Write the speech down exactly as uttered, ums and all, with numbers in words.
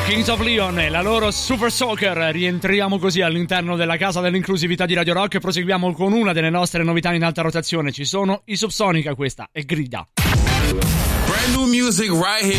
Kings of Leon e la loro Super Soaker. Rientriamo così all'interno della casa dell'inclusività di Radio Rock e proseguiamo con una delle nostre novità in alta rotazione. Ci sono i Subsonica, questa è Grida. Brand new music right here.